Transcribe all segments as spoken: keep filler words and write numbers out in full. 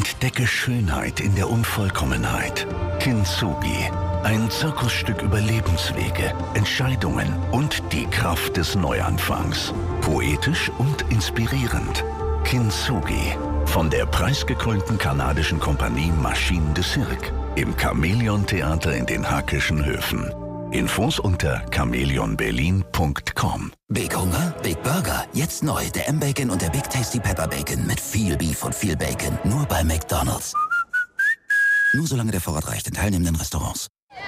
Entdecke Schönheit in der Unvollkommenheit. Kintsugi. Ein Zirkusstück über Lebenswege, Entscheidungen und die Kraft des Neuanfangs. Poetisch und inspirierend. Kintsugi. Von der preisgekrönten kanadischen Kompanie Machine de Cirque. Im Chamäleon-Theater in den Hackischen Höfen. Infos unter chameleon berlin punkt com. Big Hunger, Big Burger. Jetzt neu der M-Bacon und der Big Tasty Pepper Bacon mit viel Beef und viel Bacon. Nur bei McDonald's. Nur solange der Vorrat reicht in teilnehmenden Restaurants.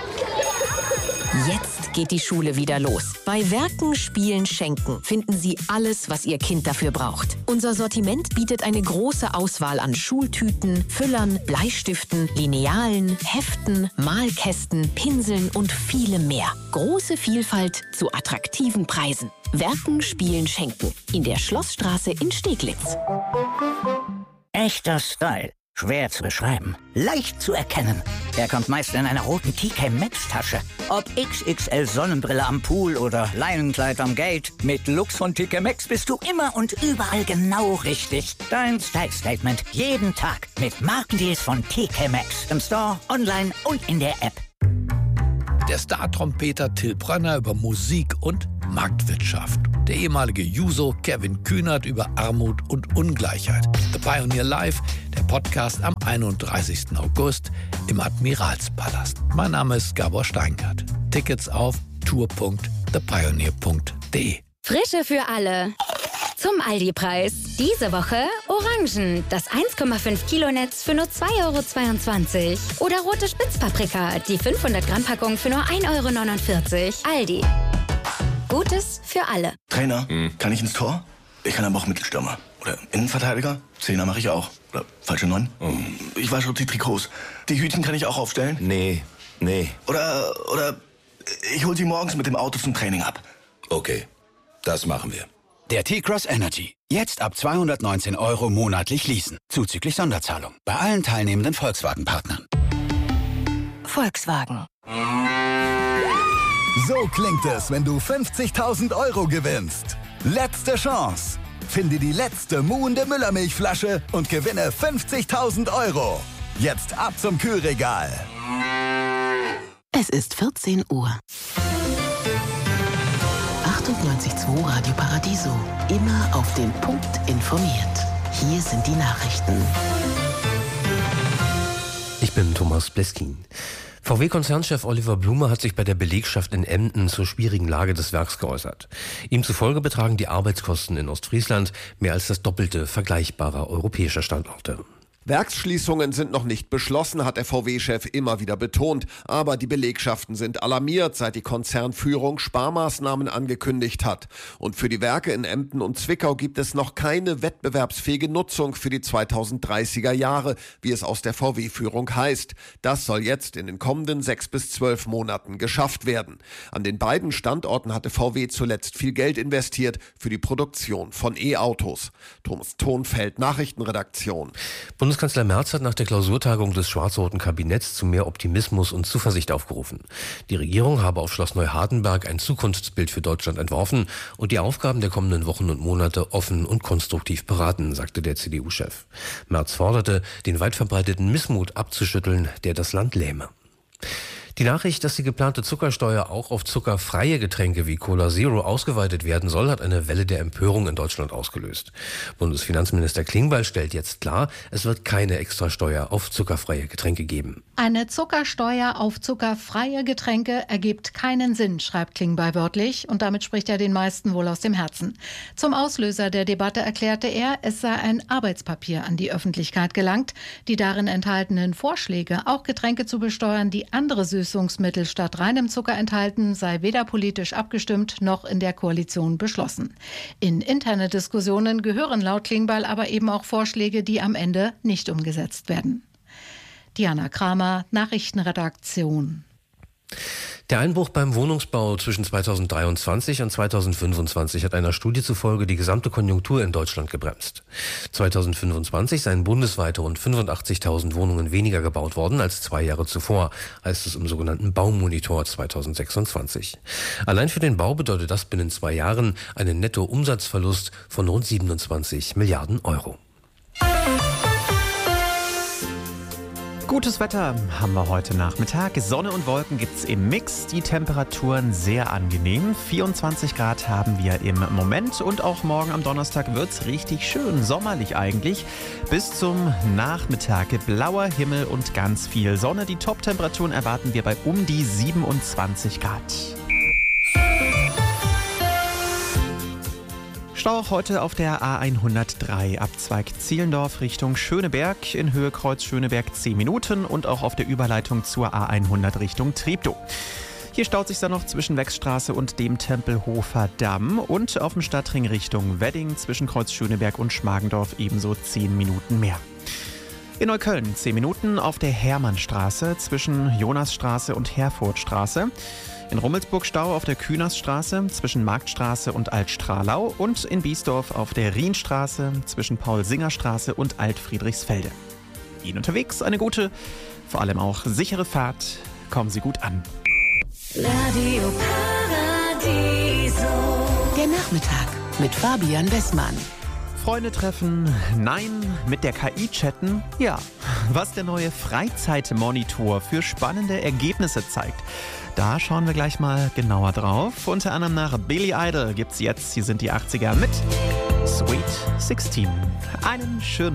Jetzt geht die Schule wieder los. Bei Werken, Spielen, Schenken finden Sie alles, was Ihr Kind dafür braucht. Unser Sortiment bietet eine große Auswahl an Schultüten, Füllern, Bleistiften, Linealen, Heften, Malkästen, Pinseln und vielem mehr. Große Vielfalt zu attraktiven Preisen. Werken, Spielen, Schenken. In der Schlossstraße in Steglitz. Echter Style. Schwer zu beschreiben, leicht zu erkennen. Er kommt meist in einer roten T K Maxx Tasche. Ob X X L Sonnenbrille am Pool oder Leinenkleid am Gate, mit Looks von T K Maxx bist du immer und überall genau richtig. Dein Style Statement jeden Tag mit Markendeals von T K Maxx. Im Store, online und in der App. Der Star-Trompeter Till Brönner über Musik und Marktwirtschaft. Der ehemalige Juso Kevin Kühnert über Armut und Ungleichheit. The Pioneer Live, der Podcast am einunddreißigsten August im Admiralspalast. Mein Name ist Gabor Steingart. Tickets auf tour punkt the pioneer punkt de. Frische für alle. Zum Aldi-Preis. Diese Woche Orangen. Das eins Komma fünf Kilo Netz für nur zwei Euro zweiundzwanzig. Oder rote Spitzpaprika. Die fünfhundert Gramm Packung für nur ein Euro neunundvierzig. Aldi. Gutes für alle. Trainer, hm. kann ich ins Tor? Ich kann aber auch Mittelstürmer. Oder Innenverteidiger? Zehner mache ich auch. Oder falsche Neun? Hm. Ich wasche die Trikots. Die Hütchen kann ich auch aufstellen? Nee, nee. Oder, oder ich hol sie morgens mit dem Auto zum Training ab. Okay, das machen wir. Der T-Cross Energy. Jetzt ab zweihundertneunzehn Euro monatlich leasen. Zuzüglich Sonderzahlung. Bei allen teilnehmenden Volkswagen-Partnern. Volkswagen. So klingt es, wenn du fünfzigtausend Euro gewinnst. Letzte Chance. Finde die letzte muhende Müllermilchflasche und gewinne fünfzigtausend Euro. Jetzt ab zum Kühlregal. Es ist vierzehn Uhr. achtundneunzig Komma zwei Radio Paradiso. Immer auf den Punkt informiert. Hier sind die Nachrichten. Ich bin Thomas Bleskin. V W-Konzernchef Oliver Blume hat sich bei der Belegschaft in Emden zur schwierigen Lage des Werks geäußert. Ihm zufolge betragen die Arbeitskosten in Ostfriesland mehr als das Doppelte vergleichbarer europäischer Standorte. Werksschließungen sind noch nicht beschlossen, hat der V W-Chef immer wieder betont. Aber die Belegschaften sind alarmiert, seit die Konzernführung Sparmaßnahmen angekündigt hat. Und für die Werke in Emden und Zwickau gibt es noch keine wettbewerbsfähige Nutzung für die zweitausenddreißiger Jahre, wie es aus der V W-Führung heißt. Das soll jetzt in den kommenden sechs bis zwölf Monaten geschafft werden. An den beiden Standorten hatte V W zuletzt viel Geld investiert für die Produktion von E-Autos. Thomas Thonfeld, Nachrichtenredaktion. Bundeskanzler Merz hat nach der Klausurtagung des schwarz-roten Kabinetts zu mehr Optimismus und Zuversicht aufgerufen. Die Regierung habe auf Schloss Neuhardenberg ein Zukunftsbild für Deutschland entworfen und die Aufgaben der kommenden Wochen und Monate offen und konstruktiv beraten, sagte der C D U-Chef. Merz forderte, den weit verbreiteten Missmut abzuschütteln, der das Land lähme. Die Nachricht, dass die geplante Zuckersteuer auch auf zuckerfreie Getränke wie Cola Zero ausgeweitet werden soll, hat eine Welle der Empörung in Deutschland ausgelöst. Bundesfinanzminister Klingbeil stellt jetzt klar, es wird keine Extrasteuer auf zuckerfreie Getränke geben. Eine Zuckersteuer auf zuckerfreie Getränke ergibt keinen Sinn, schreibt Klingbeil wörtlich, und damit spricht er den meisten wohl aus dem Herzen. Zum Auslöser der Debatte erklärte er, es sei ein Arbeitspapier an die Öffentlichkeit gelangt. Die darin enthaltenen Vorschläge, auch Getränke zu besteuern, die andere Süßungsmittel statt reinem Zucker enthalten, sei weder politisch abgestimmt noch in der Koalition beschlossen. In interne Diskussionen gehören laut Klingbeil aber eben auch Vorschläge, die am Ende nicht umgesetzt werden. Diana Kramer, Nachrichtenredaktion. Der Einbruch beim Wohnungsbau zwischen zweitausenddreiundzwanzig und zweitausendfünfundzwanzig hat einer Studie zufolge die gesamte Konjunktur in Deutschland gebremst. zweitausendfünfundzwanzig seien bundesweit rund fünfundachtzigtausend Wohnungen weniger gebaut worden als zwei Jahre zuvor, heißt es im sogenannten Baumonitor zweitausendsechsundzwanzig. Allein für den Bau bedeutet das binnen zwei Jahren einen Nettoumsatzverlust von rund siebenundzwanzig Milliarden Euro. Gutes Wetter haben wir heute Nachmittag. Sonne und Wolken gibt's im Mix. Die Temperaturen sehr angenehm. vierundzwanzig Grad haben wir im Moment. Und auch morgen am Donnerstag wird's richtig schön. Sommerlich eigentlich. Bis zum Nachmittag. Blauer Himmel und ganz viel Sonne. Die Top-Temperaturen erwarten wir bei um die siebenundzwanzig Grad. Stau auch heute auf der A hundertdrei, Abzweig Zehlendorf Richtung Schöneberg, in Höhe Kreuz Schöneberg zehn Minuten und auch auf der Überleitung zur A hundert Richtung Treptow. Hier staut sich dann noch zwischen Wechsstraße und dem Tempelhofer Damm und auf dem Stadtring Richtung Wedding zwischen Kreuz Schöneberg und Schmargendorf ebenso zehn Minuten mehr. In Neukölln zehn Minuten auf der Hermannstraße zwischen Jonasstraße und Herfordstraße. In Rummelsburg Stau auf der Künasstraße zwischen Marktstraße und Altstralau und in Biesdorf auf der Rienstraße zwischen Paul-Singer-Straße und Altfriedrichsfelde. Ihnen unterwegs eine gute, vor allem auch sichere Fahrt. Kommen Sie gut an. Radio Paradiso. Der Nachmittag mit Fabian Westmann. Freunde treffen, nein, mit der K I chatten, ja. Was der neue Freizeitmonitor für spannende Ergebnisse zeigt. Da schauen wir gleich mal genauer drauf. Unter anderem nach Billy Idol gibt's jetzt, hier sind die achtziger mit Sweet sechzehn. Einen schönen